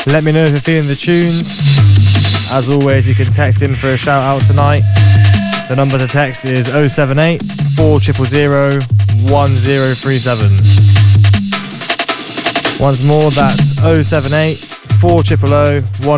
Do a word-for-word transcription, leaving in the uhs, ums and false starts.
Let me know if you're feeling the tunes. As always, you can text in for a shout out tonight. The number to text is oh seven eight, four zero zero, zero, one zero three seven. Once more, that's oh seven eight, four zero zero, zero, one